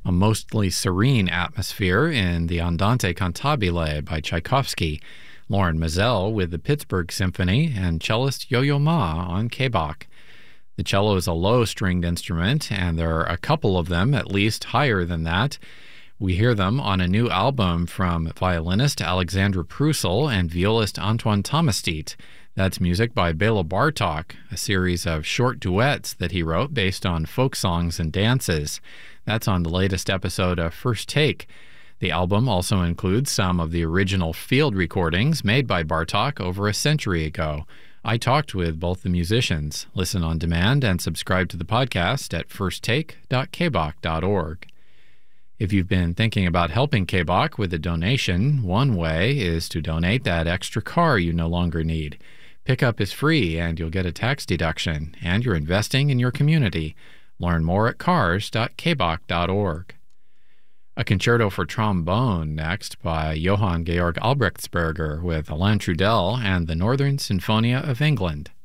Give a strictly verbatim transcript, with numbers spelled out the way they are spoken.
a mostly serene atmosphere in the Andante Cantabile by Tchaikovsky, Lauren Mazel with the Pittsburgh Symphony, and cellist Yo-Yo Ma on K-Bach. The cello is a low-stringed instrument, and there are a couple of them at least higher than that. We hear them on a new album from violinist Alexandra Prusel and violist Antoine Tomastit. That's music by Bela Bartok, a series of short duets that he wrote based on folk songs and dances. That's on the latest episode of First Take. The album also includes some of the original field recordings made by Bartok over a century ago. I talked with both the musicians. Listen on demand and subscribe to the podcast at first take dot k bach dot org. If you've been thinking about helping K-Bach with a donation, one way is to donate that extra car you no longer need. Pickup is free and you'll get a tax deduction, and you're investing in your community. Learn more at cars dot k bach dot org. A concerto for trombone next by Johann Georg Albrechtsberger with Alain Trudel and the Northern Sinfonia of England.